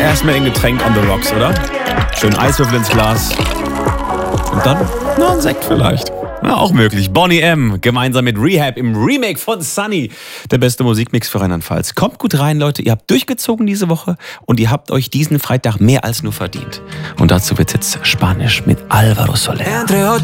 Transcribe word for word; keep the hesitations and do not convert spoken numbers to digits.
Erstmal ein Getränk on the rocks, oder? Schön Eiswürfel ins Glas. Und dann, na, ein Sekt vielleicht. Na, auch möglich. Boney M. gemeinsam mit Rehab im Remake von Sunny. Der beste Musikmix für Rheinland-Pfalz. Kommt gut rein, Leute. Ihr habt durchgezogen diese Woche und ihr habt euch diesen Freitag mehr als nur verdient. Und dazu wird jetzt Spanisch mit Alvaro Soler.